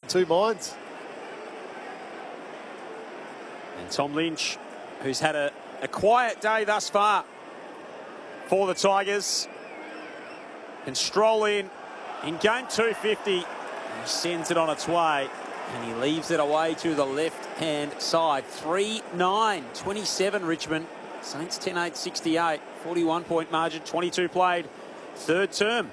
two minds. And Tom Lynch, who's had a quiet day thus far for the Tigers, can stroll in game 250. He sends it on its way, and he leaves it away to the left-hand side. 3-9, 27 Richmond. Saints 10-8, 68, 41-point margin, 22 played, third term.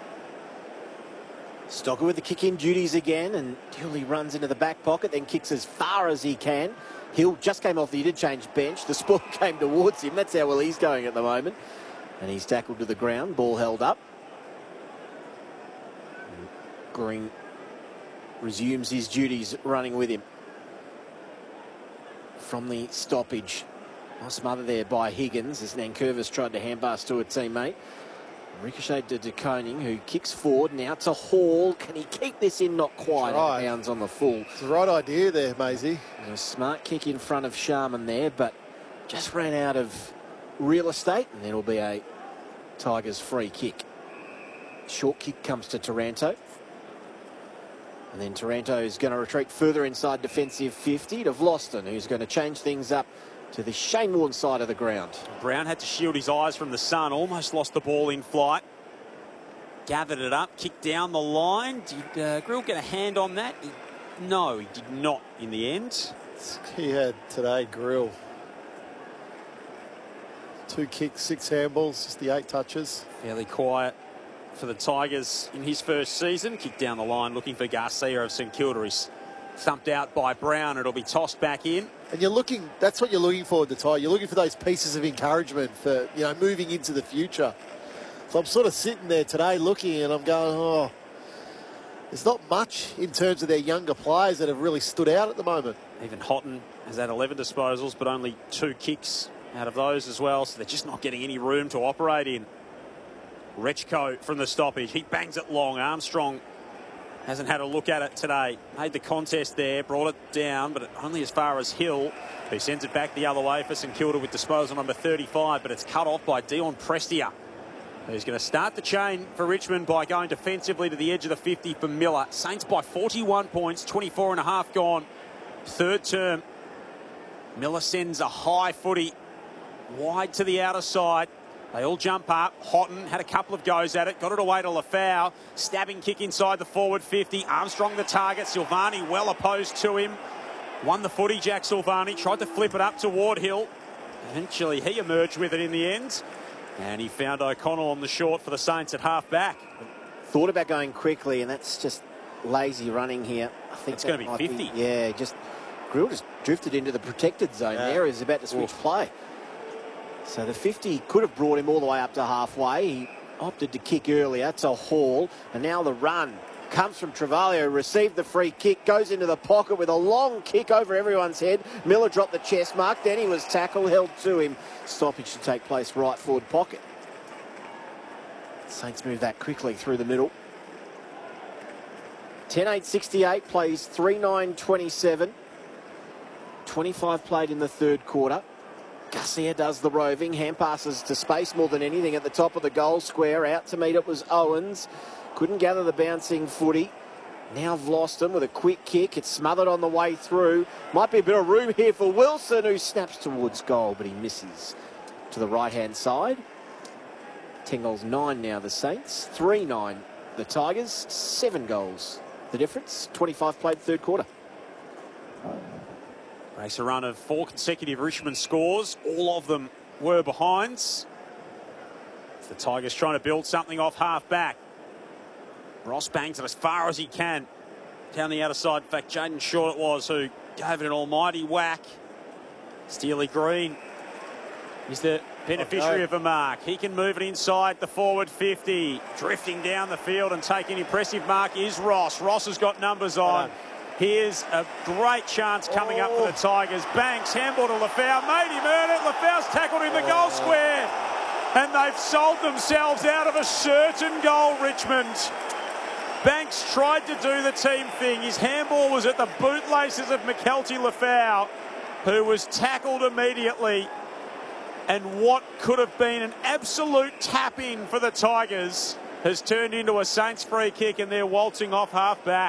Stocker with the kick-in duties again, and Dooley runs into the back pocket, then kicks as far as he can. Hill just came off the interchange bench. The spoil came towards him. That's how well he's going at the moment. And he's tackled to the ground. Ball held up. And Green resumes his duties running with him. From the stoppage. Nice mother there by Higgins as Nankervis tried to hand-pass to a teammate. Ricocheted to De Koning, who kicks forward. Now to Hall. Can he keep this in? Not quite. Right. Bounds on the full. It's the right idea there, Maisie. A smart kick in front of Sharman there, but just ran out of real estate, and it'll be a Tigers free kick. Short kick comes to Taranto. And then Taranto is going to retreat further inside defensive 50 to Vlosten, who's going to change things up to the Shane Warne side of the ground. Brown had to shield his eyes from the sun, almost lost the ball in flight. Gathered it up, kicked down the line. Did Grill get a hand on that? No, he did not in the end. He had today, Grill. 2 kicks, 6 handballs, just the 8 touches. Fairly quiet for the Tigers in his first season. Kicked down the line looking for Garcia of St Kilda. He's thumped out by Brown. It'll be tossed back in. And you're looking, that's what you're looking for at the Tigers. You're looking for those pieces of encouragement for, you know, moving into the future. So I'm sort of sitting there today looking and I'm going, oh, there's not much in terms of their younger players that have really stood out at the moment. Even Houghton has had 11 disposals, but only 2 kicks out of those as well. So they're just not getting any room to operate in. Rechko from the stoppage. He bangs it long. Armstrong hasn't had a look at it today. Made the contest there, brought it down, but only as far as Hill, who sends it back the other way for St Kilda with disposal number 35, but it's cut off by Dion Prestia, who's going to start the chain for Richmond by going defensively to the edge of the 50 for Miller. Saints by 41 points, 24 and a half gone. Third term. Miller sends a high footy wide to the outer side. They all jump up. Houghton had a couple of goes at it. Got it away to Lafau. Stabbing kick inside the forward 50. Armstrong the target. Silvani well opposed to him. Won the footy, Jack Silvani. Tried to flip it up to Wardhill. Eventually he emerged with it in the end. And he found O'Connell on the short for the Saints at half back. Thought about going quickly, and that's just lazy running here. I think it's going to be 50. Yeah, Grill just drifted into the protected zone there. He's about to switch play. So the 50 could have brought him all the way up to halfway. He opted to kick earlier to Hall. And now the run comes from Travaglio, received the free kick, goes into the pocket with a long kick over everyone's head. Miller dropped the chest mark, then he was tackled, held to him. Stoppage to take place right forward pocket. Saints move that quickly through the middle. 10-8-68, plays 3-9-27. 25 played in the third quarter. Garcia does the roving, hand passes to space more than anything at the top of the goal square. Out to meet it was Owens. Couldn't gather the bouncing footy. Now Vlosten with a quick kick. It's smothered on the way through. Might be a bit of room here for Wilson, who snaps towards goal, but he misses to the right-hand side. 10 goals, 9 now the Saints. 3-9 the Tigers. 7 goals the difference. 25 played third quarter. Breaks a run of 4 consecutive Richmond scores. All of them were behinds. The Tigers trying to build something off half-back. Ross bangs it as far as he can down the outer side. In fact, Jaden Short it was who gave it an almighty whack. Steely Green is the beneficiary of a mark. He can move it inside the forward 50. Drifting down the field and taking impressive mark is Ross. Ross has got numbers on. Here's a great chance coming up for the Tigers. Banks, handball to Lafau, made him earn it. Lafau's tackled in the goal square. And they've sold themselves out of a certain goal, Richmond. Banks tried to do the team thing. His handball was at the bootlaces of McKelty Lafau, who was tackled immediately. And what could have been an absolute tap-in for the Tigers has turned into a Saints free kick, and they're waltzing off half-back.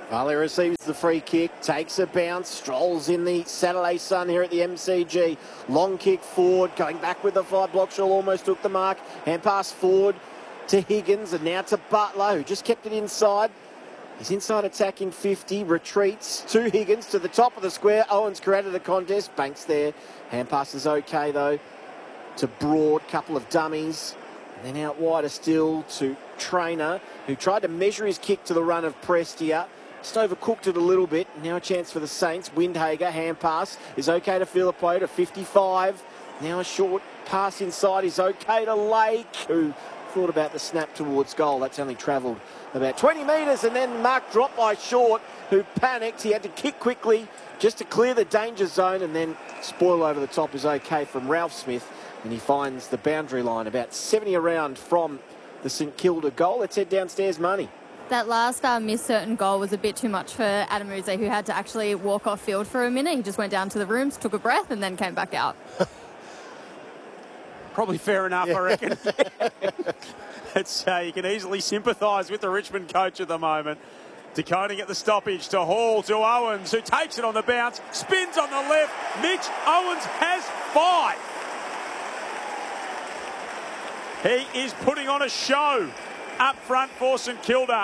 Farley receives the free kick, takes a bounce, strolls in the Saturday sun here at the MCG. Long kick forward, going back with the five. Blockshaw almost took the mark. Hand pass forward to Higgins and now to Butler, who just kept it inside. He's inside attacking 50, retreats to Higgins to the top of the square. Owens created the contest, Banks there. Hand pass is okay though to Broad, couple of dummies. And then out wider still to Trainer, who tried to measure his kick to the run of Prestia. Just overcooked it a little bit. Now a chance for the Saints. Windhager, hand pass is okay to Philippou to 55. Now a short pass inside is okay to Lake, who thought about the snap towards goal. That's only travelled about 20 metres, and then Mark dropped by Short, who panicked. He had to kick quickly just to clear the danger zone, and then spoil over the top is okay from Ralph Smith, and he finds the boundary line about 70 around from the St Kilda goal. Let's head downstairs, Money. That last missed certain goal was a bit too much for Adamuze, who had to actually walk off field for a minute. He just went down to the rooms, took a breath, and then came back out. Probably fair enough, I reckon. It's, you can easily sympathise with the Richmond coach at the moment. Decoding at the stoppage to Hall, to Owens, who takes it on the bounce, spins on the left. Mitch Owens has 5. He is putting on a show up front for St Kilda.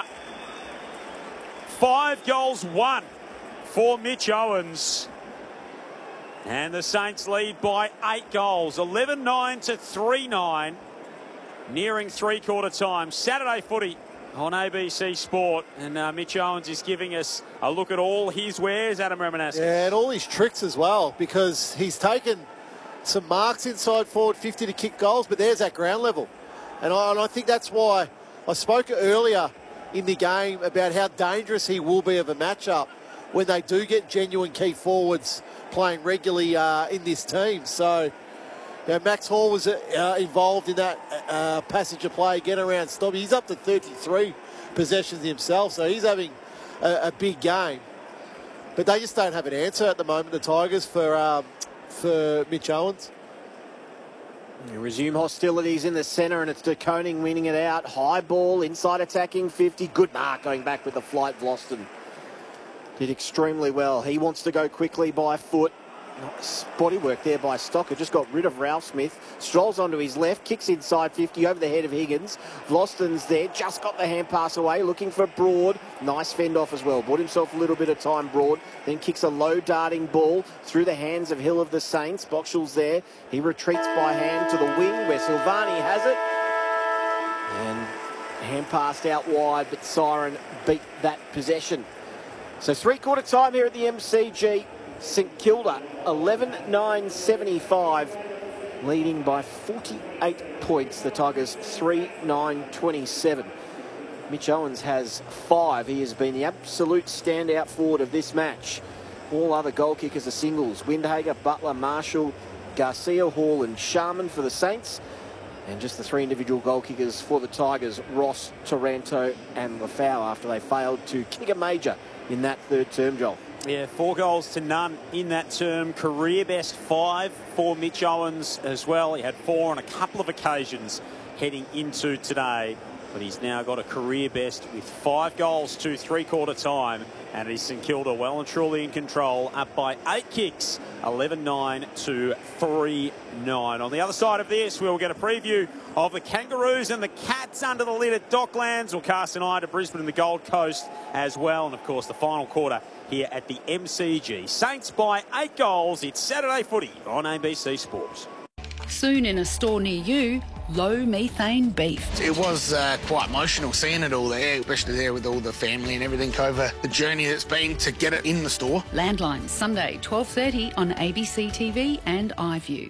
5 goals, 1 for Mitch Owens. And the Saints lead by 8 goals, 11-9 to 3-9, nearing three-quarter time. Saturday footy on ABC Sport, and Mitch Owens is giving us a look at all his wares, Adam Romanowski. Yeah, and all his tricks as well, because he's taken some marks inside forward 50 to kick goals, but there's that ground level. And I think that's why I spoke earlier in the game about how dangerous he will be of a matchup when they do get genuine key forwards playing regularly in this team. So, Max Hall was involved in that passage of play, get around stop. He's up to 33 possessions himself, so he's having a big game. But they just don't have an answer at the moment, the Tigers, for Mitch Owens. You resume hostilities in the centre, and it's De Koning winning it out. High ball, inside attacking 50. Good mark going back with the flight. Vlosten did extremely well. He wants to go quickly by foot. Nice body work there by Stocker. Just got rid of Ralph Smith. Strolls onto his left. Kicks inside 50 over the head of Higgins. Vlosten's there. Just got the hand pass away. Looking for Broad. Nice fend off as well. Bought himself a little bit of time, Broad. Then kicks a low darting ball through the hands of Hill of the Saints. Boxall's there. He retreats by hand to the wing where Silvani has it. And hand passed out wide, but Siren beat that possession. So three-quarter time here at the MCG. St Kilda 11-9-75, leading by 48 points. The Tigers 3-9-27. Mitch Owens has 5. He has been the absolute standout forward of this match. All other goal kickers are singles. Windhager, Butler, Marshall, Garcia, Hall and Sharman for the Saints. And just the 3 individual goal kickers for the Tigers, Ross, Taranto and Lafau, after they failed to kick a major in that third term, Joel. Yeah, 4 goals to none in that term. Career best 5 for Mitch Owens as well. He had 4 on a couple of occasions heading into today, but he's now got a career best with 5 goals to three-quarter time, and it is St Kilda well and truly in control, up by 8 kicks, 11-9 to 3-9. On the other side of this, we'll get a preview of the Kangaroos and the Cats under the lid at Docklands. We'll cast an eye to Brisbane and the Gold Coast as well, and of course the final quarter here at the MCG. Saints by 8 goals. It's Saturday footy on ABC Sports. Soon in a store near you, low methane beef. It was quite emotional seeing it all there, especially there with all the family and everything over the journey that's been to get it in the store. Landline, Sunday, 12:30 on ABC TV and iView.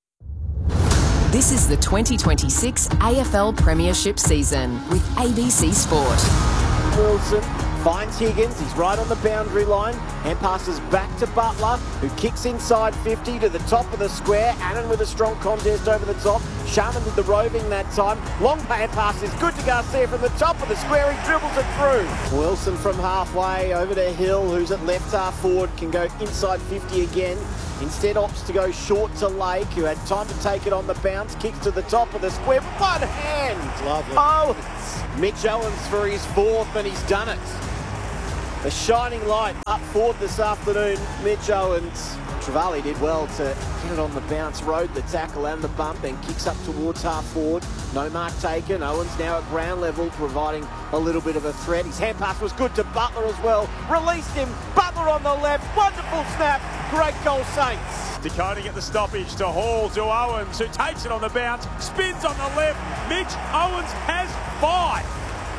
This is the 2026 AFL Premiership season with ABC Sport. Wilson finds Higgins. He's right on the boundary line. Hand passes back to Butler, who kicks inside 50 to the top of the square. Annan with a strong contest over the top. Sharman did the roving that time. Long hand pass is good to Garcia from the top of the square. He dribbles it through. Wilson from halfway over to Hill, who's at left half forward, can go inside 50 again. Instead opts to go short to Lake, who had time to take it on the bounce. Kicks to the top of the square. One hand. Lovely. Owens. Mitch Owens for his 4th, and he's done it. A shining light up forward this afternoon, Mitch Owens. Trevally did well to get it on the bounce, rode the tackle and the bump, and kicks up towards half forward. No mark taken. Owens now at ground level, providing a little bit of a threat. His hand pass was good to Butler as well. Released him. Butler on the left. Wonderful snap. Great goal, Saints. Dakota get the stoppage to Hall to Owens, who takes it on the bounce, spins on the left. Mitch Owens has 5.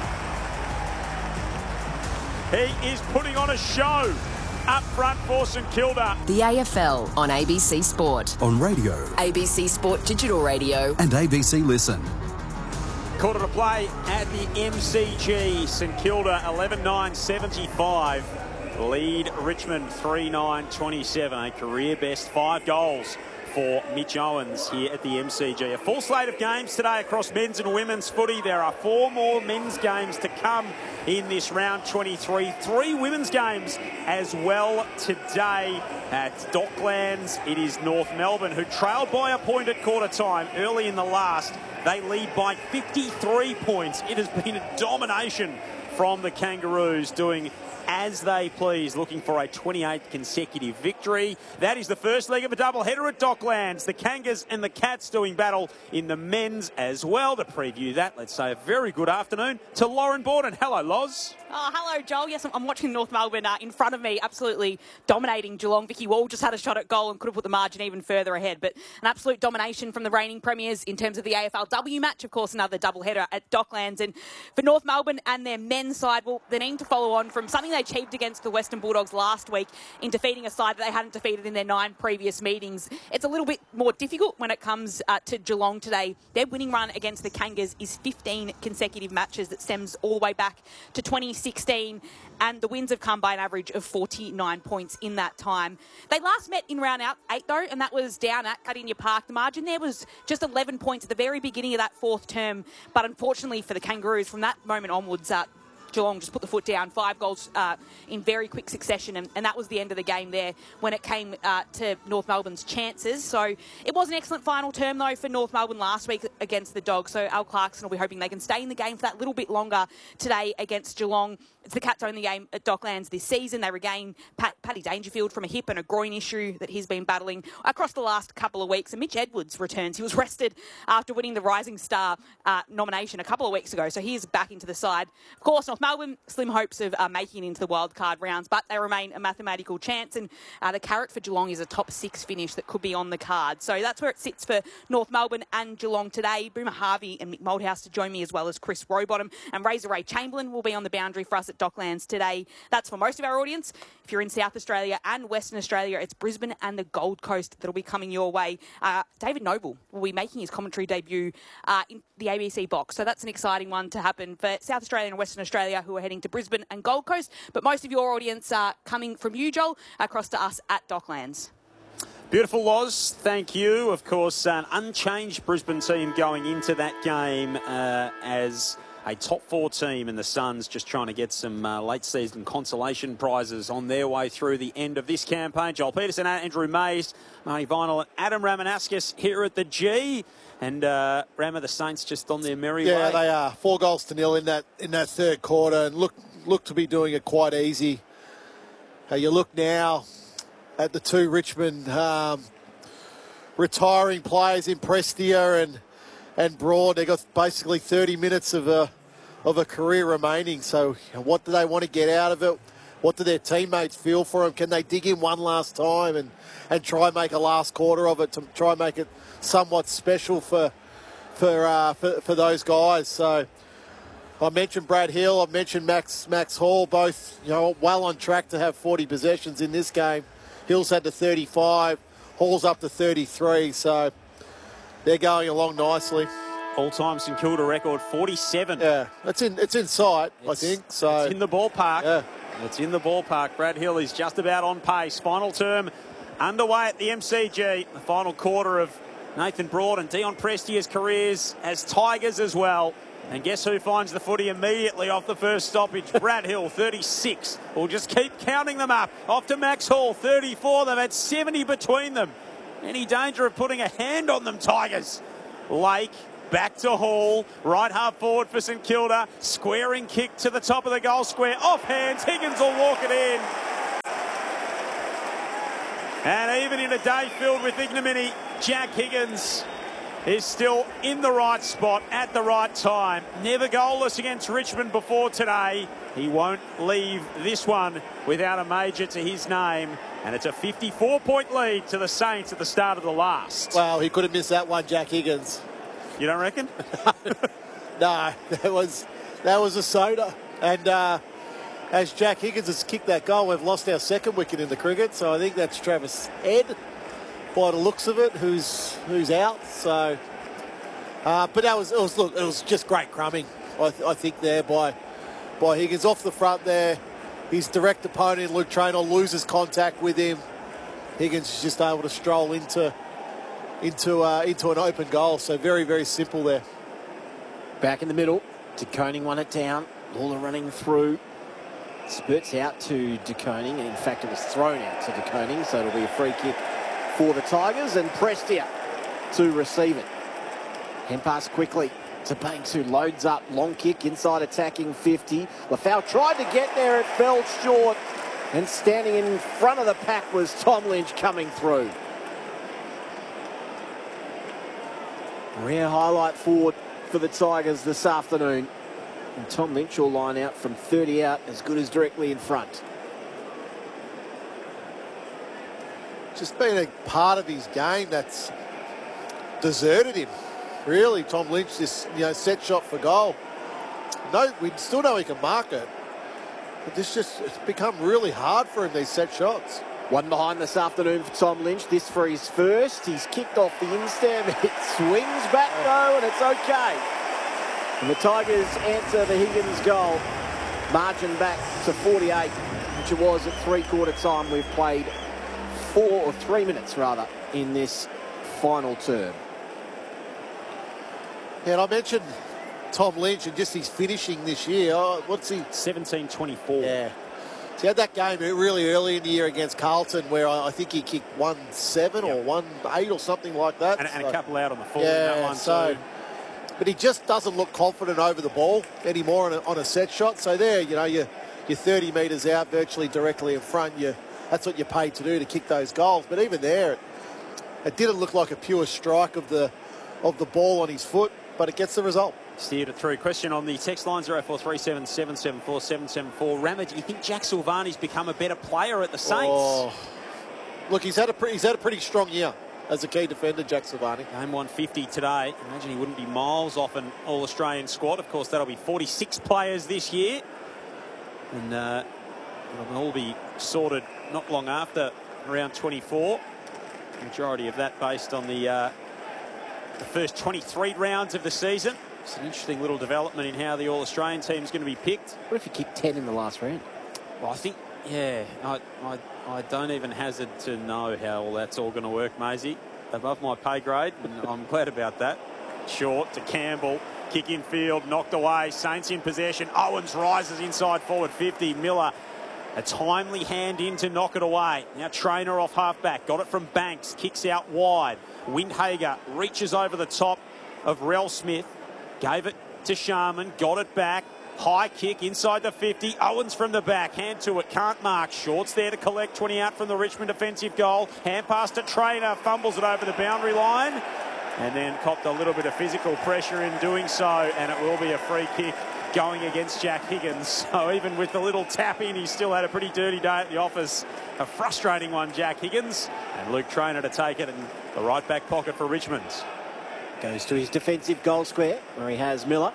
He is putting on a show up front for St Kilda. The AFL on ABC Sport. On radio. ABC Sport Digital Radio. And ABC Listen. Quarter to play at the MCG. St Kilda 11-9-75. Lead Richmond 3-9-27. A career best 5 goals for Mitch Owens here at the MCG. A full slate of games today across men's and women's footy. There are 4 more men's games to come in this round 23. 3 women's games as well today at Docklands. It is North Melbourne, who trailed by a point at quarter time early in the last. They lead by 53 points. It has been a domination from the Kangaroos, doing as they please, looking for a 28th consecutive victory. That is the first leg of a doubleheader at Docklands. The Kangas and the Cats doing battle in the men's as well. To preview that, let's say a very good afternoon to Lauren Borden. Hello, Loz. Oh, hello, Joel. Yes, I'm watching North Melbourne in front of me, absolutely dominating Geelong. Vicky Wall just had a shot at goal and could have put the margin even further ahead. But an absolute domination from the reigning premiers in terms of the AFLW match. Of course, another doubleheader at Docklands. And for North Melbourne and their men's side, well, they need to follow on from something they achieved against the Western Bulldogs last week in defeating a side that they hadn't defeated in their 9 previous meetings. It's a little bit more difficult when it comes to Geelong today. Their winning run against the Kangas is 15 consecutive matches that stems all the way back to 2016, and the wins have come by an average of 49 points in that time. They last met in round 8 though, and that was down at Kardinia Park. The margin there was just 11 points at the very beginning of that 4th term, but unfortunately for the Kangaroos, from that moment onwards, Geelong just put the foot down, 5 goals in very quick succession, and that was the end of the game there when it came to North Melbourne's chances. So it was an excellent final term, though, for North Melbourne last week against the Dogs. So Al Clarkson will be hoping they can stay in the game for that little bit longer today against Geelong. It's the Cats' only game at Docklands this season. They regain Paddy Dangerfield from a hip and a groin issue that he's been battling across the last couple of weeks. And Mitch Edwards returns. He was rested after winning the Rising Star nomination a couple of weeks ago, so he is back into the side. Of course, North Melbourne, slim hopes of making it into the wildcard rounds, but they remain a mathematical chance, and the carrot for Geelong is a top 6 finish that could be on the card. So that's where it sits for North Melbourne and Geelong today. Boomer Harvey and Mick Moldhouse to join me, as well as Chris Rowbottom, and Razor Ray Chamberlain will be on the boundary for us at Docklands today. That's for most of our audience. If you're in South Australia and Western Australia, it's Brisbane and the Gold Coast that'll be coming your way. David Noble will be making his commentary debut in the ABC box, so that's an exciting one to happen for South Australia and Western Australia, who are heading to Brisbane and Gold Coast. But most of your audience are coming from you, Joel, across to us at Docklands. Beautiful, Loz. Thank you. Of course, an unchanged Brisbane team going into that game as a top 4 team, and the Suns just trying to get some late season consolation prizes on their way through the end of this campaign. Joel Peterson, Andrew Mays, Marty Vinyl and Adam Ramanauskas here at the G. And Rama, the Saints just on their merry way. Yeah, they are 4-0 in that 3rd quarter, and look to be doing it quite easy. You look now at the 2 Richmond retiring players in Prestia and Broad. They've got basically 30 minutes of a career remaining. So what do they want to get out of it? What do their teammates feel for them? Can they dig in one last time and try and make a last quarter of it to try and make it somewhat special for those guys? So I mentioned Brad Hill, I've mentioned Max Hall, both well on track to have 40 possessions in this game. Hill's had to 35, Hall's up to 33, so they're going along nicely. All-time St Kilda record 47. Yeah, it's in sight, I think. So it's in the ballpark. Yeah. It's in the ballpark. Brad Hill is just about on pace. Final term underway at the MCG. The final quarter of Nathan Broad and Dion Prestia's careers as Tigers as well. And guess who finds the footy immediately off the first stoppage? Brad Hill, 36. We'll just keep counting them up. Off to Max Hall, 34. They've had 70 between them. Any danger of putting a hand on them, Tigers? Lake Back to Hall. Right half forward for St Kilda. Squaring kick to the top of the goal square. Off hands. Higgins will walk it in. And even in a day filled with ignominy, Jack Higgins is still in the right spot at the right time. Never goalless against Richmond before today. He won't leave this one without a major to his name. And it's a 54-point lead to the Saints at the start of the last. Well, he could have missed that one, Jack Higgins. You don't reckon? No, that was a soda. And as Jack Higgins has kicked that goal, we've lost our second wicket in the cricket. So I think that's Travis Head, by the looks of it, who's out. So, but it was just great crumbing, I think, there by Higgins off the front there. His direct opponent, Luke Traynor, loses contact with him. Higgins is just able to stroll into an open goal. So very, very simple there. Back in the middle, De Koning won it down. Lawler running through. Spurts out to De Koning, and in fact it was thrown out to De Koning, so it'll be a free kick for the Tigers, and Prestia to receive it. Hand pass quickly to Banks, who loads up. Long kick inside attacking 50. Lafau tried to get there, it fell short, and standing in front of the pack was Tom Lynch coming through. Rare highlight forward for the Tigers this afternoon. And Tom Lynch will line out from 30 out, as good as directly in front. Just been a part of his game that's deserted him. Really, Tom Lynch, this set shot for goal. No, we still know he can mark it, but it's become really hard for him, these set shots. One behind this afternoon for Tom Lynch. This for his first. He's kicked off the in-stem. It swings back though, and it's okay. And the Tigers answer the Higgins goal. Margin back to 48, which it was at three-quarter time. We've played 3 minutes rather in this final term. Yeah, and I mentioned Tom Lynch and just his finishing this year. What's he? 17-24. Yeah. So he had that game really early in the year against Carlton where I think he kicked 1-7 or 1-8 or something like that. And a couple out on the full. Yeah, in that one so... too. But he just doesn't look confident over the ball anymore on a set shot. So there, you're 30 metres out, virtually directly in front. That's what you're paid to do, to kick those goals. But even there, it didn't look like a pure strike of the ball on his foot, but it gets the result. Steered it through. Question on the text line, 0437 774 774. Ramage, do you think Jack Silvani's become a better player at the Saints? Oh, look, he's had a pretty strong year as a key defender, Jack Silvani. Game 150 today. Imagine he wouldn't be miles off an All-Australian squad. Of course, that'll be 46 players this year. And it'll all be sorted not long after round 24. The majority of that based on the first 23 rounds of the season. It's an interesting little development in how the All-Australian team is going to be picked. What if you kick 10 in the last round? Well, I think, yeah, I don't even hazard to know how all that's all going to work, Maisie. Above my pay grade, and I'm glad about that. Short to Campbell, kick in field, knocked away. Saints in possession. Owens rises inside forward 50. Miller, a timely hand in to knock it away. Now Traynor off half-back, got it from Banks, kicks out wide. Windhager reaches over the top of Rel Smith, gave it to Sharman, got it back. High kick inside the 50. Owens from the back. Hand to it. Can't mark. Short's there to collect. 20 out from the Richmond defensive goal. Hand pass to Traynor. Fumbles it over the boundary line. And then copped a little bit of physical pressure in doing so. And it will be a free kick going against Jack Higgins. So even with the little tap in, he still had a pretty dirty day at the office. A frustrating one, Jack Higgins. And Luke Traynor to take it in the right back pocket for Richmond. Goes to his defensive goal square where he has Miller.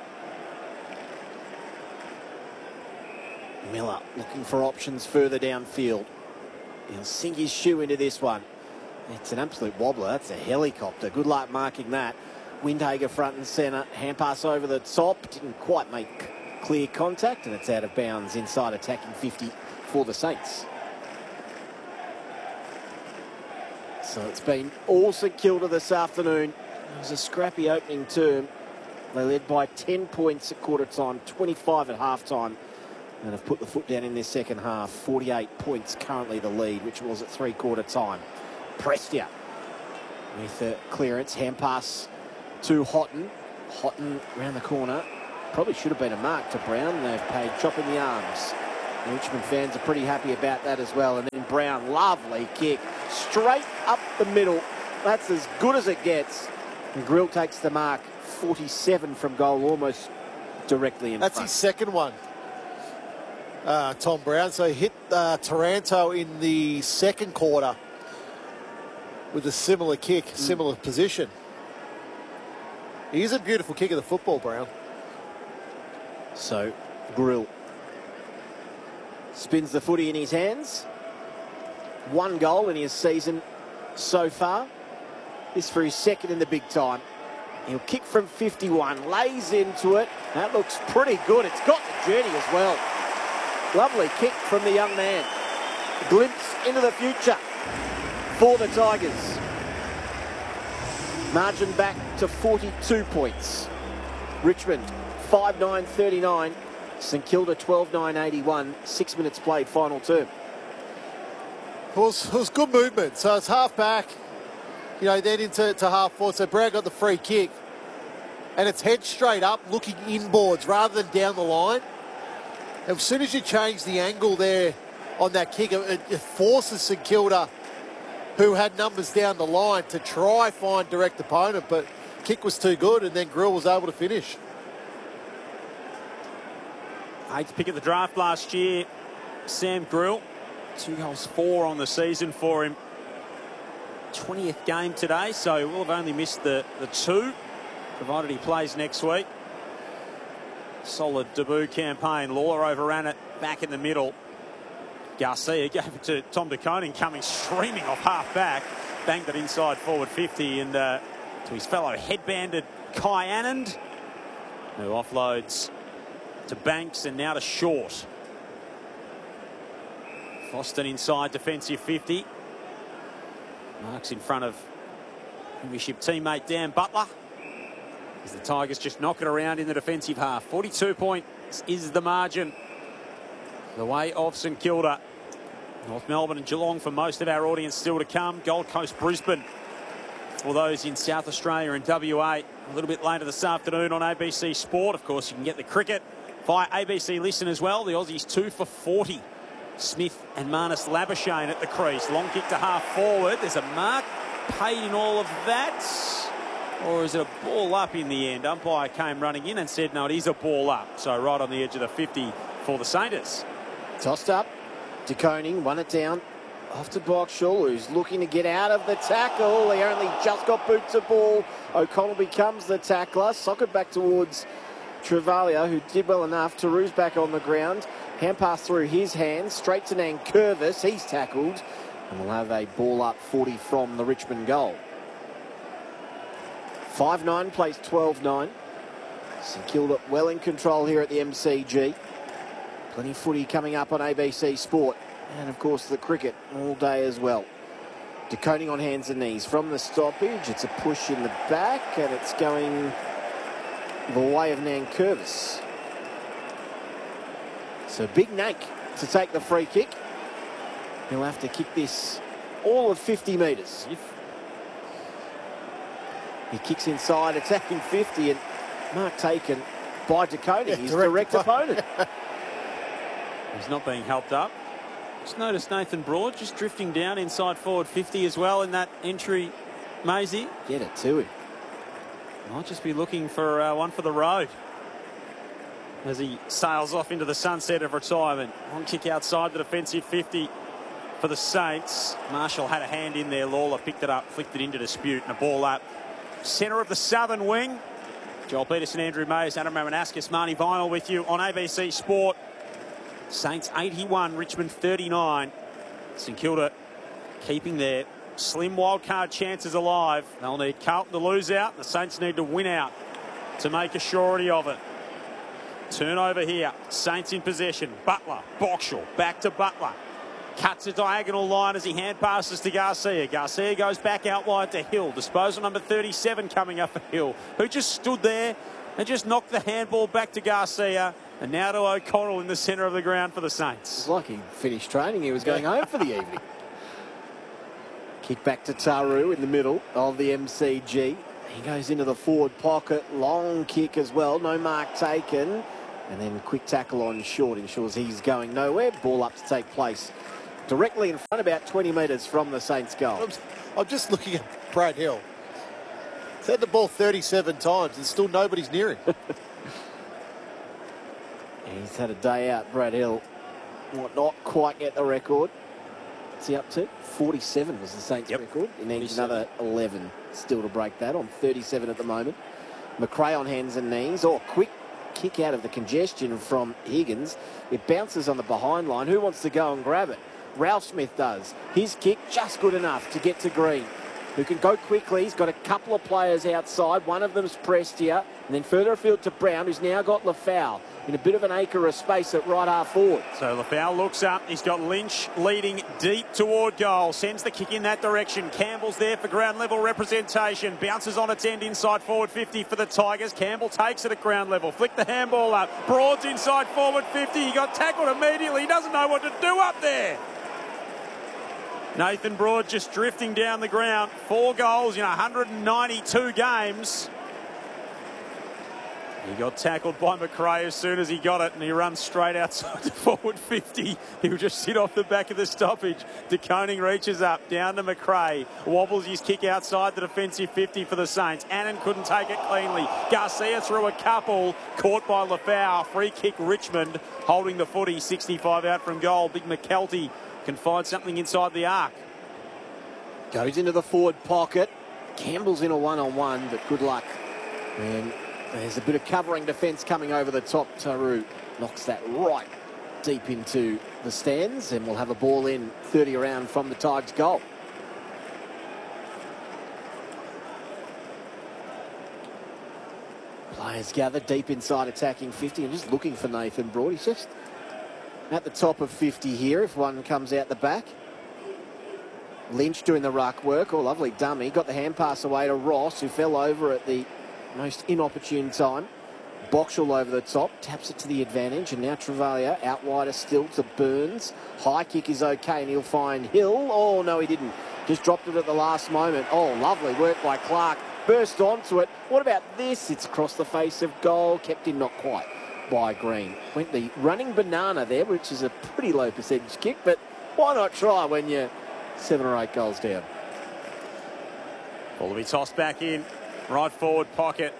Miller looking for options further downfield. He'll sink his shoe into this one. It's an absolute wobbler. That's a helicopter. Good luck marking that. Windhager front and centre. Hand pass over the top. Didn't quite make clear contact, and it's out of bounds inside attacking 50 for the Saints. So it's been all St Kilda this afternoon. It was a scrappy opening term. They led by 10 points at quarter time, 25 at half time. And have put the foot down in their second half. 48 points currently the lead, which was at three-quarter time. Prestia with a clearance. Hand pass to Houghton. Houghton round the corner. Probably should have been a mark to Brown. They've paid chop in the arms. The Richmond fans are pretty happy about that as well. And then Brown, lovely kick. Straight up the middle. That's as good as it gets. And Grill takes the mark. 47 from goal, almost directly in front. That's his second one, Tom Brown. So he hit Taranto in the second quarter with a similar kick, similar position. He is a beautiful kick of the football, Brown. So, Grill spins the footy in his hands. 1 goal in his season so far. This for his second in the big time. He'll kick from 51, lays into it. That looks pretty good. It's got the journey as well. Lovely kick from the young man. A glimpse into the future for the Tigers. Margin back to 42 points. Richmond 5-9-39. St Kilda 12-9-81. 6 minutes played, final term. It was good movement. So it's half back, then into half forward. So Brown got the free kick. And it's head straight up, looking inboards rather than down the line. And as soon as you change the angle there on that kick, it forces St Kilda, who had numbers down the line, to try find direct opponent. But kick was too good, and then Grill was able to finish. 8th pick of the draft last year, Sam Grill. 2 goals, 4 on the season for him. 20th game today, so we'll have only missed the 2, provided he plays next week. Solid debut campaign. Lawler overran it back in the middle. Garcia gave it to Tom De Koning, coming streaming off half back. Banged it inside forward 50 and to his fellow headbanded Kai Anand, who offloads to Banks and now to Short. Foston inside defensive 50. Marks in front of Premiership teammate Dan Butler, as the Tigers just knock it around in the defensive half. 42 points is the margin the way of St Kilda. North Melbourne and Geelong for most of our audience still to come. Gold Coast, Brisbane for those in South Australia and WA a little bit later this afternoon on ABC Sport. Of course, you can get the cricket via ABC Listen as well. The Aussies 2 for 40. Smith and Marnus Labuschagne at the crease. Long kick to half forward. There's a mark paid in all of that. Or is it a ball up in the end? Umpire came running in and said, no, it is a ball up. So right on the edge of the 50 for the Saints. Tossed up. De Koning won it down. Off to Boxall, who's looking to get out of the tackle. He only just got boots of ball. O'Connell becomes the tackler. Socket back towards Travalia, who did well enough. Taru's back on the ground. Hand pass through his hands. Straight to Nankervis. He's tackled. And we'll have a ball up 40 from the Richmond goal. 5-9 plays 12-9. St Kilda well in control here at the MCG. Plenty of footy coming up on ABC Sport. And, of course, the cricket all day as well. De Koning on hands and knees from the stoppage. It's a push in the back, and it's going the way of Nankervis. So big Nank to take the free kick. He'll have to kick this all of 50 metres. He kicks inside, attacking 50, and mark taken by De Koning, his direct opponent. He's not being helped up. Just noticed Nathan Broad just drifting down inside forward 50 as well in that entry, Maisie. Get it to him. Might just be looking for one for the road as he sails off into the sunset of retirement. Long kick outside the defensive 50 for the Saints. Marshall had a hand in there. Lawler picked it up, flicked it into dispute, and a ball up. Centre of the southern wing. Joel Peterson, Andrew Mayes, Adam Ramanauskas, Marnie Vinyl with you on ABC Sport. Saints 81, Richmond 39. St Kilda keeping their slim wildcard chances alive. They'll need Carlton to lose out. The Saints need to win out to make a surety of it. Turnover here. Saints in possession. Butler, Boxall, back to Butler. Cuts a diagonal line as he hand passes to Garcia. Garcia goes back out wide to Hill. Disposal number 37 coming up for Hill, who just stood there and just knocked the handball back to Garcia. And now to O'Connell in the centre of the ground for the Saints. It's like he finished training. He was going home for the evening. Kick back to Taru in the middle of the MCG. He goes into the forward pocket. Long kick as well. No mark taken. And then quick tackle on short ensures he's going nowhere. Ball up to take place directly in front, about 20 metres from the Saints' goal. I'm just looking at Brad Hill. He's had the ball 37 times and still nobody's near him. He's had a day out, Brad Hill. Might not quite get the record. What's he up to? 47 was the Saints' record. He needs another 11 still to break that on 37 at the moment. McRae on hands and knees. Oh, quick kick out of the congestion from Higgins. It bounces on the behind line. Who wants to go and grab it? Ralph Smith does. His kick just good enough to get to Green, who can go quickly. He's got a couple of players outside. One of them's pressed here. And then further afield to Brown, who's now got Lafau in a bit of an acre of space at right half forward. So Lafau looks up. He's got Lynch leading deep toward goal. Sends the kick in that direction. Campbell's there for ground level representation. Bounces on its end inside forward 50 for the Tigers. Campbell takes it at ground level. Flick the handball up. Broad's inside forward 50. He got tackled immediately. He doesn't know what to do up there. Nathan Broad just drifting down the ground. 4 goals in 192 games. He got tackled by McRae as soon as he got it, and he runs straight outside the forward 50. He'll just sit off the back of the stoppage. De Koning reaches up, down to McRae. Wobbles his kick outside the defensive 50 for the Saints. Annan couldn't take it cleanly. Garcia threw a couple, caught by Lafau. Free kick Richmond, holding the footy. 65 out from goal. Big McKelty can find something inside the arc. Goes into the forward pocket. Campbell's in a one-on-one, but good luck. And there's a bit of covering defence coming over the top. Taru knocks that right deep into the stands, and we'll have a ball in 30 around from the Tigers' goal. Players gather deep inside attacking 50 and just looking for Nathan Broad. He's just at the top of 50 here if one comes out the back. Lynch doing the ruck work. Oh, lovely dummy. Got the hand pass away to Ross, who fell over at the most inopportune time. Boxall over the top, taps it to the advantage, and now Travalia out wider still to Burns. High kick is okay, and he'll find Hill. Oh, no, he didn't. Just dropped it at the last moment. Oh, lovely work by Clark. Burst onto it. What about this? It's across the face of goal. Kept in not quite by Green. Went the running banana there, which is a pretty low percentage kick, but why not try when you're 7 or 8 goals down? Ball will be tossed back in. Right forward pocket.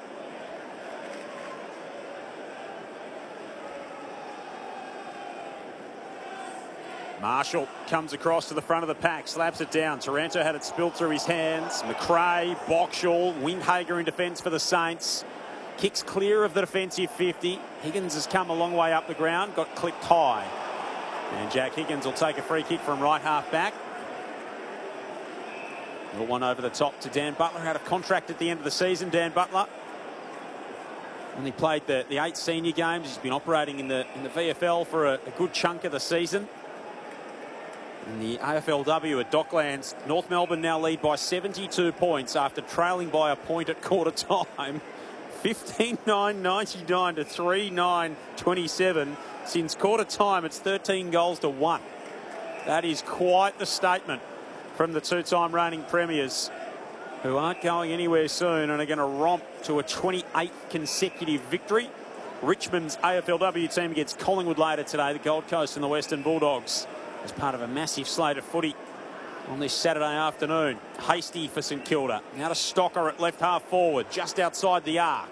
Marshall comes across to the front of the pack, slaps it down. Taranto had it spilled through his hands. McRae, Boxall, Windhager in defence for the Saints. Kicks clear of the defensive 50. Higgins has come a long way up the ground, got clipped high. And Jack Higgins will take a free kick from right half back. Little one over the top to Dan Butler, out of contract at the end of the season. Dan Butler only played the 8 senior games. He's been operating in the VFL for a good chunk of the season. In the AFLW at Docklands, North Melbourne now lead by 72 points after trailing by a point at quarter time. 15-9-99 to 3-9-27. Since quarter time, it's 13 goals to 1. That is quite the statement from the 2-time reigning premiers, who aren't going anywhere soon and are going to romp to a 28th consecutive victory. Richmond's AFLW team against Collingwood later today, the Gold Coast and the Western Bulldogs, as part of a massive slate of footy on this Saturday afternoon. Hasty for St Kilda. Now to Stocker at left half forward, just outside the arc.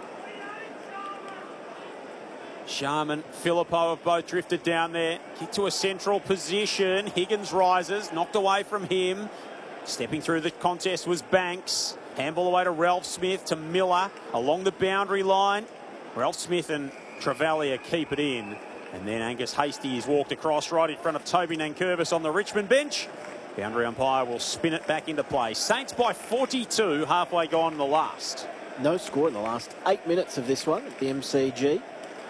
Sharman, Phillippo have both drifted down there. Kick to a central position. Higgins rises, knocked away from him. Stepping through the contest was Banks. Handball away to Ralph Smith, to Miller, along the boundary line. Ralph Smith and Travalia keep it in. And then Angus Hasty is walked across right in front of Toby Nankervis on the Richmond bench. Boundary umpire will spin it back into play. Saints by 42, halfway gone in the last. No score in the last 8 minutes of this one at the MCG.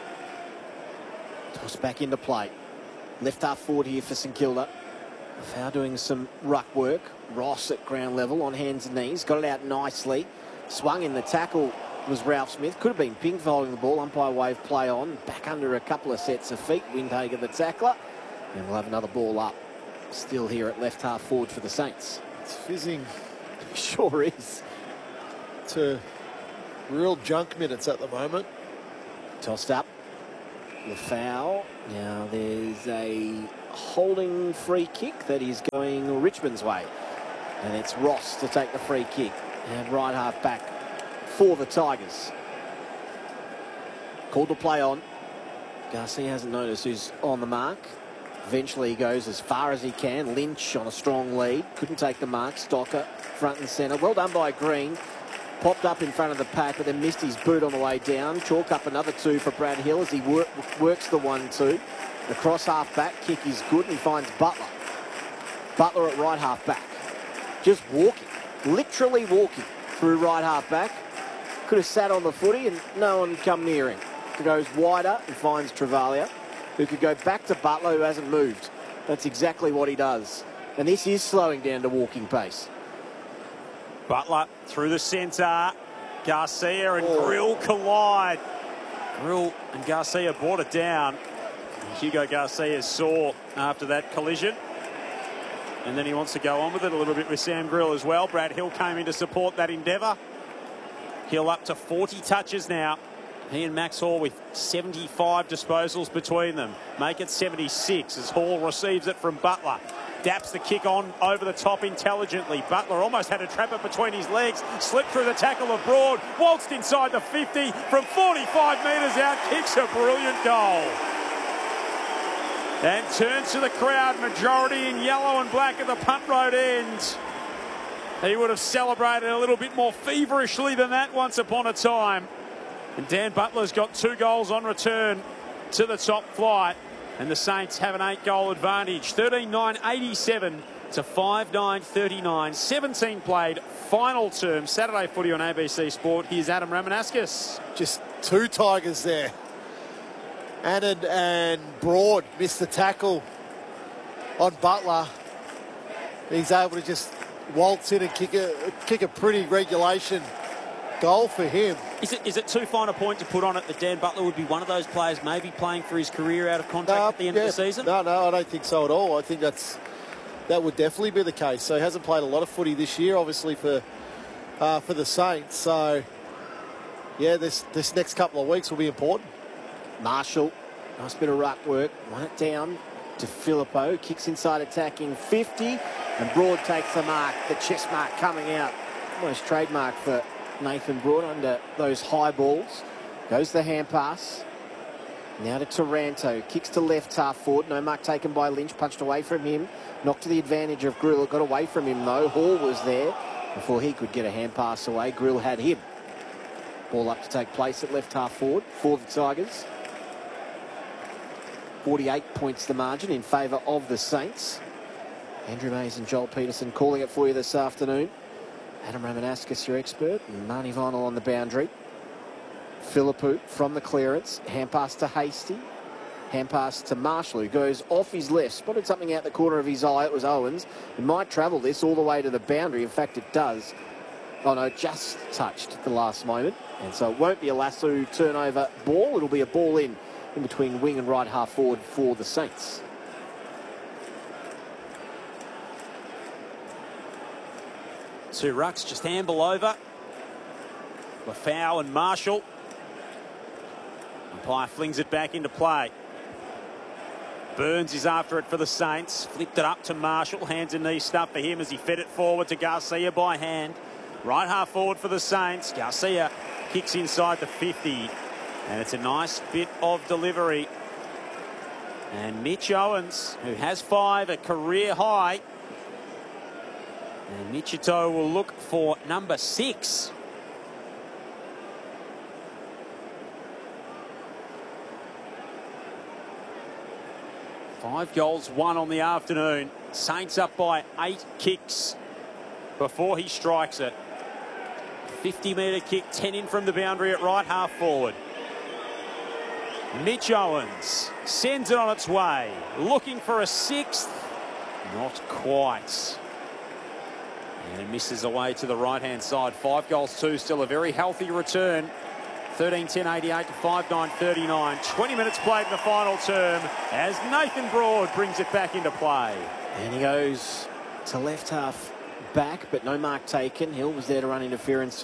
Toss back into play. Left half forward here for St Kilda. Foul doing some ruck work. Ross at ground level on hands and knees. Got it out nicely. Swung in the tackle was Ralph Smith. Could have been pinged for holding the ball. Umpire wave play on. Back under a couple of sets of feet. Windhager the tackler. And we'll have another ball up. Still here at left half forward for the Saints. It's fizzing. Sure is. to real junk minutes at the moment. Tossed up. The foul. Now there's a holding free kick that is going Richmond's way. And it's Ross to take the free kick. And right half back for the Tigers. Called to play on. Garcia hasn't noticed who's on the mark. Eventually he goes as far as he can. Lynch on a strong lead. Couldn't take the mark. Stocker front and centre. Well done by Green. Popped up in front of the pack, but then missed his boot on the way down. Chalk up another 2 for Brad Hill as he works the 1-2. The cross half back kick is good, and he finds Butler. Butler at right half back. Just walking, literally walking through right half back. Could have sat on the footy and no one come near him. Goes wider and finds Travalia, who could go back to Butler, who hasn't moved. That's exactly what he does. And this is slowing down to walking pace. Butler through the centre. Garcia and Grill collide. Grill and Garcia brought it down. Hugo Garcia saw after that collision. And then he wants to go on with it a little bit with Sam Grill as well. Brad Hill came in to support that endeavour. Hill up to 40 touches now. He and Max Hall with 75 disposals between them. Make it 76 as Hall receives it from Butler. Daps the kick on over the top intelligently. Butler almost had to trap it between his legs. Slipped through the tackle of Broad. Waltzed inside the 50 from 45 metres out. Kicks a brilliant goal. And turns to the crowd. Majority in yellow and black at the punt road end. He would have celebrated a little bit more feverishly than that once upon a time. And Dan Butler's got 2 goals on return to the top flight. And the Saints have an 8-goal advantage. 13-9-87 to 5-9-39. 17 played, final term. Saturday footy on ABC Sport. Here's Adam Ramanauskas. Just 2 Tigers there. Annan and Broad missed the tackle on Butler. He's able to just waltz in and kick a pretty regulation goal for him. Is it too fine a point to put on it that Dan Butler would be one of those players maybe playing for his career out of contract at the end of the season? No, I don't think so at all. I think that would definitely be the case. So he hasn't played a lot of footy this year, obviously, for the Saints. So, yeah, this next couple of weeks will be important. Marshall, nice bit of ruck work. Run it down to Filippo. Kicks inside attacking 50. And Broad takes the mark. The chest mark coming out. Almost trademark for Nathan Broad under those high balls. Goes the hand pass. Now to Taranto. Kicks to left half forward. No mark taken by Lynch. Punched away from him. Knocked to the advantage of Grill. Got away from him though. Hall was there before he could get a hand pass away. Grill had him. Ball up to take place at left half forward for the Tigers. 48 points the margin in favour of the Saints. Andrew Mays and Joel Peterson calling it for you this afternoon. Adam Ramanauskas, your expert. Marnie Vinyl on the boundary. Philippou from the clearance. Hand pass to Hasty. Hand pass to Marshall, who goes off his left. Spotted something out the corner of his eye. It was Owens. It might travel this all the way to the boundary. In fact, it does. Oh, no, just touched at the last moment. And so it won't be a lasso turnover ball. It'll be a ball in between wing and right half forward for the Saints. Two rucks just handball over. Lafau and Marshall. Umpire flings it back into play. Burns is after it for the Saints. Flipped it up to Marshall. Hands and knee stuff for him as he fed it forward to Garcia by hand. Right half forward for the Saints. Garcia kicks inside the 50. And it's a nice bit of delivery. And Mitch Owens, who has 5, a career high. And Michito will look for number 6. Five goals, 1 on the afternoon. Saints up by 8 kicks before he strikes it. 50-metre kick, 10 in from the boundary at right half forward. Mitch Owens sends it on its way. Looking for a 6th. Not quite. And it misses away to the right-hand side. 5 goals, 2. Still a very healthy return. 13-10-88 to 5-9-39. 20 minutes played in the final term as Nathan Broad brings it back into play. And he goes to left half back, but no mark taken. Hill was there to run interference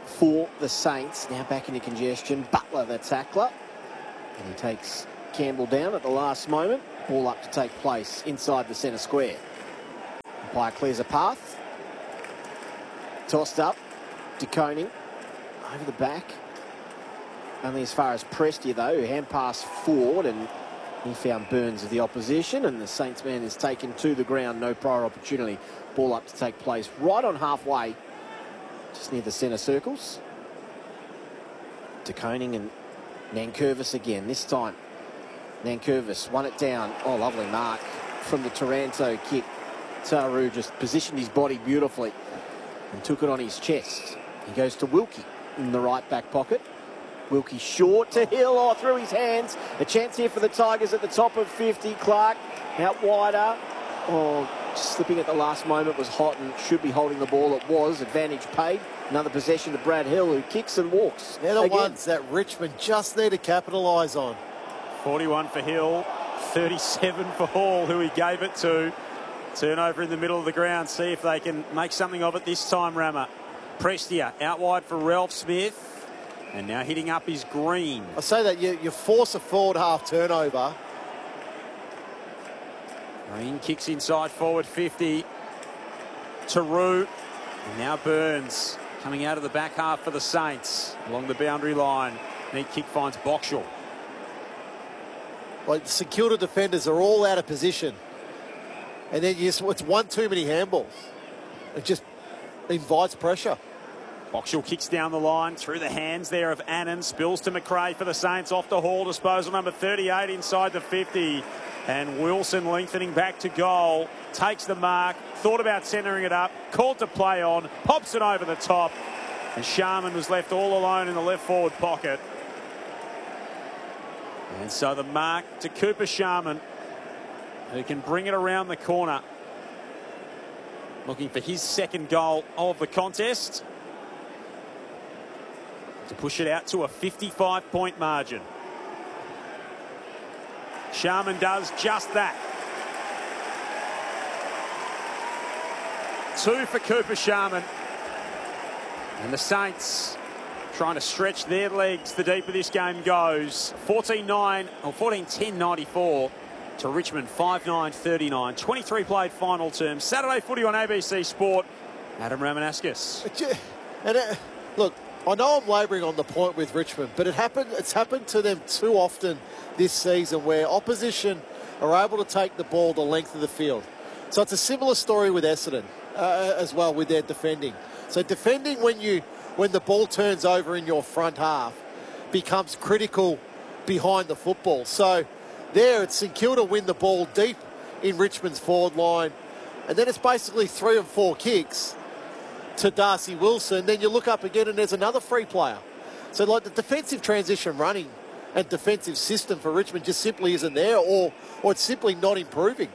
for the Saints. Now back into congestion. Butler, the tackler. And he takes Campbell down at the last moment. Ball up to take place inside the centre square. Umpire clears a path. Tossed up. De Koning over the back. Only as far as Prestia, though, who hand passed forward, and he found Burns of the opposition, and the Saints man is taken to the ground. No prior opportunity. Ball up to take place right on halfway, just near the centre circles. De Koning and Nankervis again. This time, Nankervis won it down. Oh, lovely mark from the Taranto kick. Taru just positioned his body beautifully and took it on his chest. He goes to Wilkie in the right back pocket. Wilkie short to Hill, oh, through his hands. A chance here for the Tigers at the top of 50. Clark out wider. Oh, slipping at the last moment, was hot and should be holding the ball. It was. Advantage paid. Another possession to Brad Hill, who kicks and walks. They're the ones that Richmond just need to capitalise on. 41 for Hill, 37 for Hall, who he gave it to. Turnover in the middle of the ground. See if they can make something of it this time, Rammer. Prestia out wide for Ralph Smith. And now hitting up is Green. I say that you force a forward half turnover. Green kicks inside forward 50. Taru. And now Burns coming out of the back half for the Saints along the boundary line. Neat kick finds Boxall. Like the St Kilda defenders are all out of position. And then it's one too many handballs. It just invites pressure. Boxall kicks down the line through the hands there of Annan. Spills to McRae for the Saints. Off to Hall. Disposal number 38 inside the 50. And Wilson lengthening back to goal. Takes the mark. Thought about centering it up. Called to play on. Pops it over the top. And Sharman was left all alone in the left forward pocket. And so the mark to Cooper Sharman, who can bring it around the corner. Looking for his second goal of the contest, to push it out to a 55-point margin. Sharman does just that. 2 for Cooper Sharman. And the Saints trying to stretch their legs the deeper this game goes. 14-9 or 14-10-94 to Richmond 5-9-39. 23 played final term. Saturday footy on ABC Sport. Adam Ramanauskas. Look, I know I'm labouring on the point with Richmond, but it's happened to them too often this season where opposition are able to take the ball the length of the field. So it's a similar story with Essendon as well with their defending. So defending when the ball turns over in your front half becomes critical behind the football. So there, it's St Kilda win the ball deep in Richmond's forward line, and then it's basically 3 or 4 kicks to Darcy Wilson. Then you look up again and there's another free player. So like the defensive transition running and defensive system for Richmond just simply isn't there, or it's simply not improving.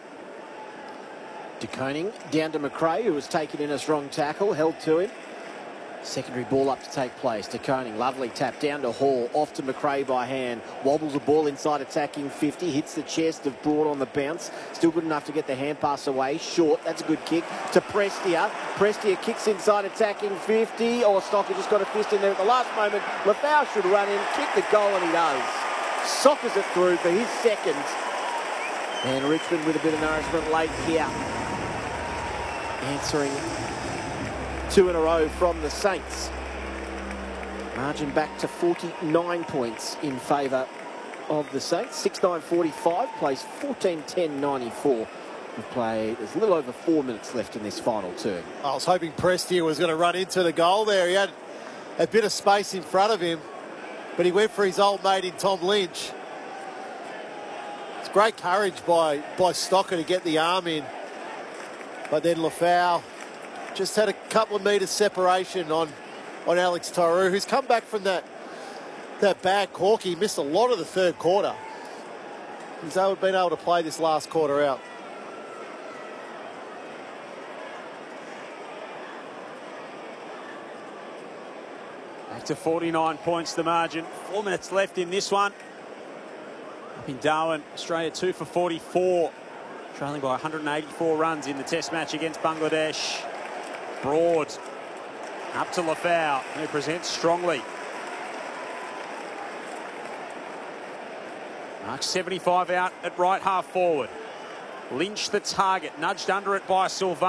De Koning down to McRae, who was taken in a strong tackle, held to him. Secondary ball up to take place. De Koning, lovely tap down to Hall, off to McRae by hand. Wobbles the ball inside attacking 50, hits the chest of Broad on the bounce. Still good enough to get the hand pass away. Short, that's a good kick to Prestia. Prestia kicks inside attacking 50. Oh, Stocker just got a fist in there at the last moment. Lafau should run in, kick the goal, and he does. Sockers it through for his second. And Richmond with a bit of nourishment late here. Answering 2 in a row from the Saints. Margin back to 49 points in favour of the Saints. 6-9-45 plays 14-10-94. There's a little over 4 minutes left in this final term. I was hoping Prestia was going to run into the goal there. He had a bit of space in front of him, but he went for his old mate in Tom Lynch. It's great courage by Stocker to get the arm in. But then Lafau just had a couple of metres separation on Alex Taru, who's come back from that bad cork. He missed a lot of the third quarter. He's been able to play this last quarter out. Back to 49 points the margin. 4 minutes left in this one. Up in Darwin, Australia 2 for 44. Trailing by 184 runs in the test match against Bangladesh. Broad Up to Lafau, who presents strongly. Mark 75 out at right half forward. Lynch the target, nudged under it by Sylvain.